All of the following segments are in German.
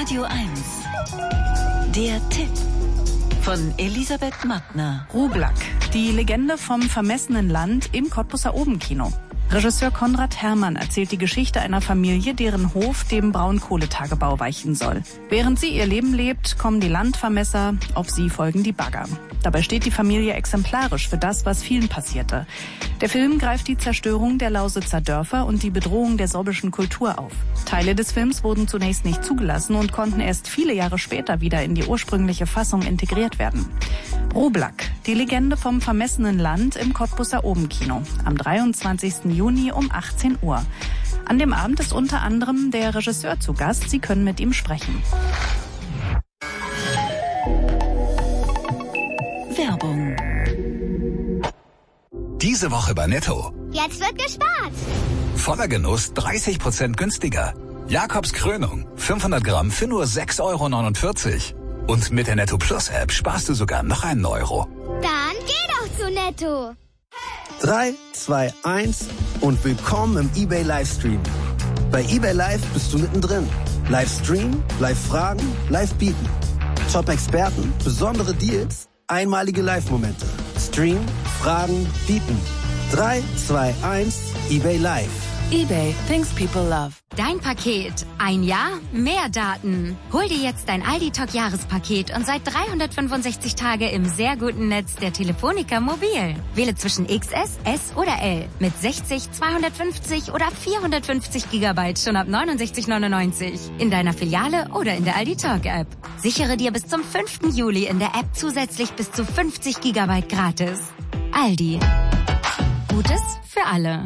Radio 1. Der Tipp von Elisabeth Mattner. Rublak, die Legende vom vermessenen Land im Cottbusser Obenkino. Regisseur Konrad Herrmann erzählt die Geschichte einer Familie, deren Hof dem Braunkohletagebau weichen soll. Während sie ihr Leben lebt, kommen die Landvermesser, auf sie folgen die Bagger. Dabei steht die Familie exemplarisch für das, was vielen passierte. Der Film greift die Zerstörung der Lausitzer Dörfer und die Bedrohung der sorbischen Kultur auf. Teile des Films wurden zunächst nicht zugelassen und konnten erst viele Jahre später wieder in die ursprüngliche Fassung integriert werden. Rublak, die Legende vom vermessenen Land im Cottbusser Obenkino, am 23. Juni um 18 Uhr. An dem Abend ist unter anderem der Regisseur zu Gast. Sie können mit ihm sprechen. Werbung. Diese Woche bei Netto. Jetzt wird gespart. Voller Genuss 30% günstiger. Jakobs Krönung 500 Gramm für nur 6,49 €. Und mit der Netto Plus App sparst du sogar noch einen Euro. Dann geh doch zu Netto. 3, 2, 1 und willkommen im eBay Livestream. Bei eBay Live bist du mittendrin. Livestream, Live-Fragen, Live-Bieten. Top-Experten, besondere Deals, einmalige Live-Momente. Stream, Fragen, Bieten. 3, 2, 1, eBay Live. eBay, things people love. Dein Paket. Ein Jahr, mehr Daten. Hol dir jetzt dein Aldi Talk Jahrespaket und seit 365 Tage im sehr guten Netz der Telefonica Mobil. Wähle zwischen XS, S oder L mit 60, 250 oder 450 Gigabyte schon ab 69,99 in deiner Filiale oder in der Aldi Talk App. Sichere dir bis zum 5. Juli in der App zusätzlich bis zu 50 Gigabyte gratis. Aldi. Gutes für alle.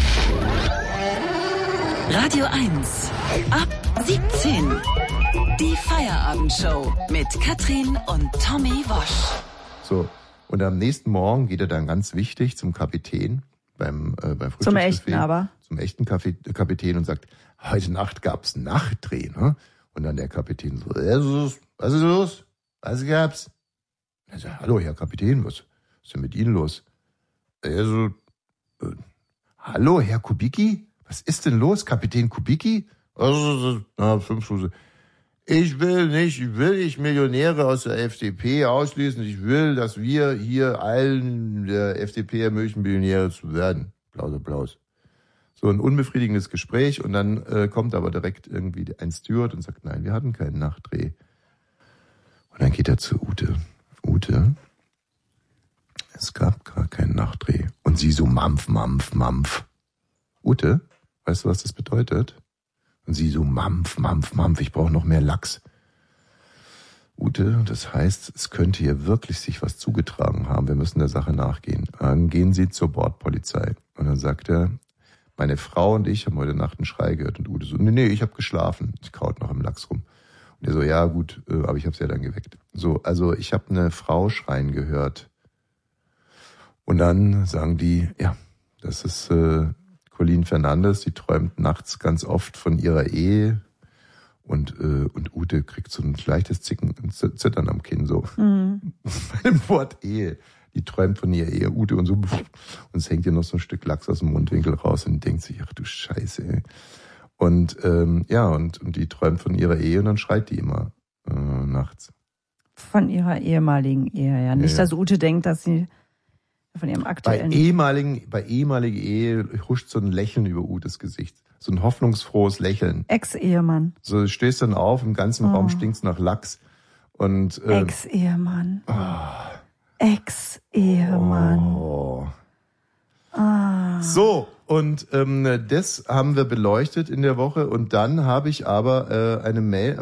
Radio 1. Ab 17. Die Feierabendshow mit Katrin und Tommy Wosch. So, und am nächsten Morgen geht er dann ganz wichtig zum Kapitän beim Frühstücksbuffet. Zum echten aber. Zum echten Kapitän und sagt, heute Nacht gab's Nachtdreh, ne? Und dann der Kapitän so, was ist los? Was gab's? Er sagt, hallo, Herr Kapitän, was ist denn mit Ihnen los? Er so, hallo, Herr Kubicki? Was ist denn los, Kapitän Kubicki? Also, 5 Schuss. Ich will nicht Millionäre aus der FDP ausschließen. Ich will, dass wir hier allen der FDP ermöglichen, Millionäre zu werden. Applaus. So ein unbefriedigendes Gespräch und dann kommt aber direkt irgendwie ein Steward und sagt, nein, wir hatten keinen Nachtdreh. Und dann geht er zu Ute. Ute, es gab gar keinen Nachtdreh. Und sie so Mampf. Ute, weißt du, was das bedeutet? Und sie so Mampf, ich brauche noch mehr Lachs. Ute, das heißt, es könnte hier wirklich sich was zugetragen haben. Wir müssen der Sache nachgehen. Dann gehen Sie zur Bordpolizei. Und dann sagt er, meine Frau und ich haben heute Nacht einen Schrei gehört. Und Ute so, nee, ich habe geschlafen. Ich kaut noch im Lachs rum. Und er so, ja gut, aber ich habe sie ja dann geweckt. So, also ich habe eine Frau schreien gehört. Und dann sagen die, ja, das ist Colleen Fernandes, die träumt nachts ganz oft von ihrer Ehe und Ute kriegt so ein leichtes Zittern am Kinn, so. Bei dem Wort Ehe. Die träumt von ihrer Ehe, Ute und so, und es hängt ihr noch so ein Stück Lachs aus dem Mundwinkel raus und denkt sich, ach du Scheiße, ey. Und die träumt von ihrer Ehe und dann schreit die immer nachts. Von ihrer ehemaligen Ehe, ja. Nicht, dass Ute denkt, dass sie von ihrem aktuellen... Bei ehemaliger Ehe huscht so ein Lächeln über Utes Gesicht. So ein hoffnungsfrohes Lächeln. Ex-Ehemann. So, du stehst dann auf, im ganzen Raum stinkt's nach Lachs. Und Ex-Ehemann. Ex-Ehemann. So, und das haben wir beleuchtet in der Woche. Und dann habe ich aber eine Mail